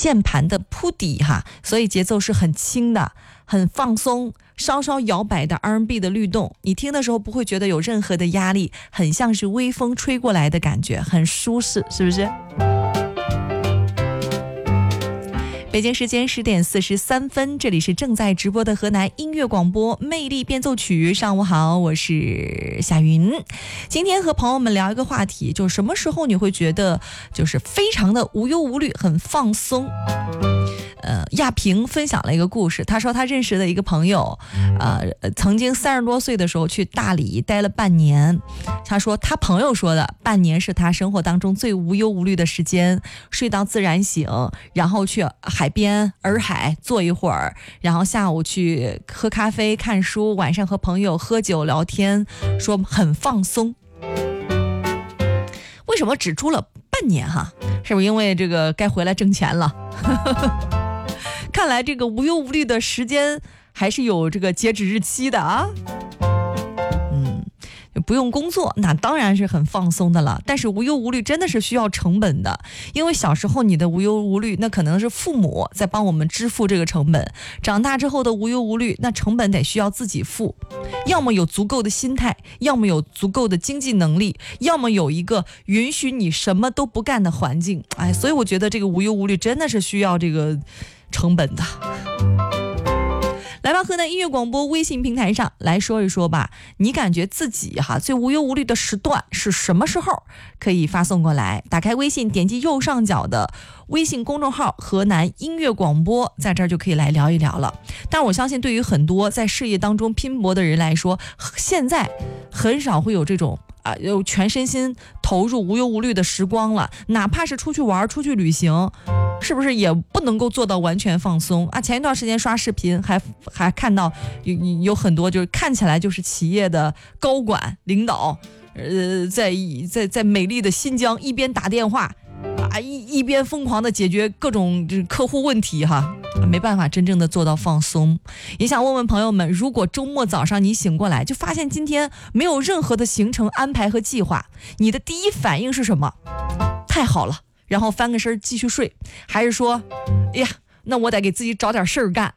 键盘的铺底哈，所以节奏是很轻的，很放松，稍稍摇摆的 R&B 的律动，你听的时候不会觉得有任何的压力，很像是微风吹过来的感觉，很舒适，是不是？北京时间10点43分，这里是正在直播的河南音乐广播魅力变奏曲。上午好，我是夏云。今天和朋友们聊一个话题，就是什么时候你会觉得就是非常的无忧无虑，很放松。亚平分享了一个故事，他说他认识的一个朋友，曾经30多岁的时候去大理待了半年。他说他朋友说的半年是他生活当中最无忧无虑的时间，睡到自然醒，然后去海边洱海坐一会儿，然后下午去喝咖啡看书，晚上和朋友喝酒聊天，说很放松。为什么只住了半年哈？是不是因为这个该回来挣钱了？看来这个无忧无虑的时间还是有这个截止日期的啊。不用工作，那当然是很放松的了。但是无忧无虑真的是需要成本的，因为小时候你的无忧无虑，那可能是父母在帮我们支付这个成本。长大之后的无忧无虑，那成本得需要自己付。要么有足够的心态，要么有足够的经济能力，要么有一个允许你什么都不干的环境。所以我觉得这个无忧无虑真的是需要这个成本的。来吧，河南音乐广播微信平台上来说一说吧，你感觉自己最无忧无虑的时段是什么时候？可以发送过来，打开微信，点击右上角的微信公众号河南音乐广播，在这儿就可以来聊一聊了。但我相信对于很多在事业当中拼搏的人来说，现在很少会有这种有全身心投入无忧无虑的时光了，哪怕是出去玩出去旅行，是不是也不能够做到完全放松啊？前一段时间刷视频还看到有很多就是看起来就是企业的高管领导，在美丽的新疆一边打电话一边疯狂的解决各种客户问题哈，没办法真正的做到放松。也想问问朋友们，如果周末早上你醒过来就发现今天没有任何的行程安排和计划，你的第一反应是什么？太好了，然后翻个身继续睡，还是说哎呀那我得给自己找点事儿干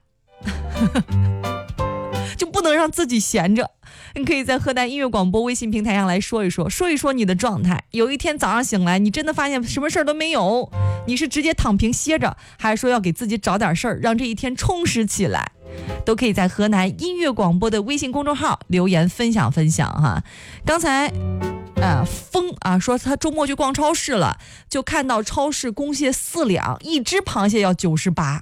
就不能让自己闲着。你可以在河南音乐广播微信平台上来说一说你的状态。有一天早上醒来，你真的发现什么事儿都没有，你是直接躺平歇着，还是说要给自己找点事儿，让这一天充实起来？都可以在河南音乐广播的微信公众号留言分享哈。刚才风说他周末去逛超市了，就看到超市公蟹4两，一只螃蟹要98。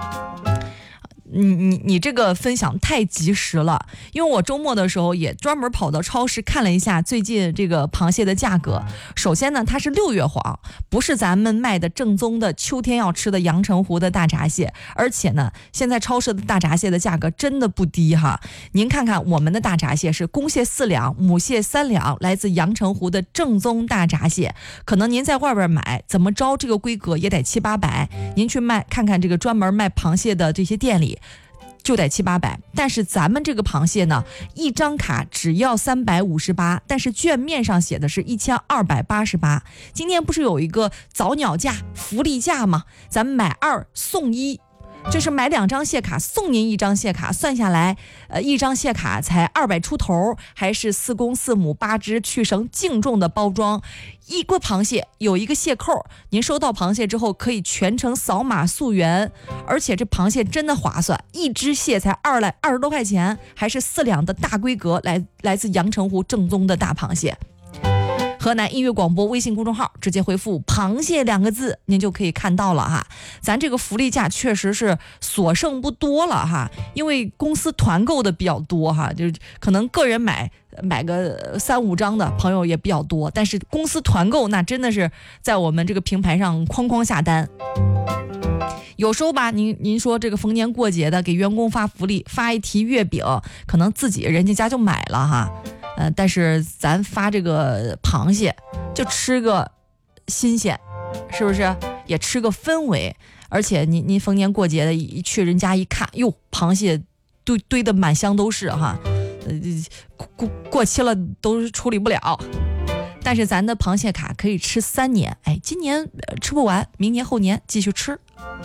你这个分享太及时了，因为我周末的时候也专门跑到超市看了一下最近这个螃蟹的价格。首先呢，它是6月黄，不是咱们卖的正宗的秋天要吃的阳澄湖的大闸蟹，而且呢，现在超市的大闸蟹的价格真的不低哈。您看看我们的大闸蟹是公蟹4两，母蟹3两，来自阳澄湖的正宗大闸蟹。可能您在外边买，怎么着这个规格也得700-800，您去看看这个专门卖螃蟹的这些店里，就得700-800，但是咱们这个螃蟹呢，一张卡只要358，但是券面上写的是1288。今天不是有一个早鸟价、福利价吗？咱们买2送1，就是买2张蟹卡送您1张蟹卡，算下来，1张蟹卡才200出头，还是4公4母8只去绳净重的包装。一个螃蟹有一个蟹扣，您收到螃蟹之后可以全程扫码溯源，而且这螃蟹真的划算，一只蟹才20多块钱，还是4两的大规格，来自阳澄湖正宗的大螃蟹。河南音乐广播微信公众号直接回复螃蟹2个字，您就可以看到了哈。咱这个福利价确实是所剩不多了哈，因为公司团购的比较多哈，就是可能个人买个3-5张的朋友也比较多，但是公司团购那真的是在我们这个平台上哐下单。有时候吧，您说这个逢年过节的给员工发福利，发一提月饼，可能自己人家就买了哈。但是咱发这个螃蟹就吃个新鲜，是不是也吃个氛围？而且您逢年过节的一去人家一看，哟，螃蟹堆得满箱都是哈，过期了都处理不了。但是咱的螃蟹卡可以吃3年，今年吃不完，明年后年继续吃。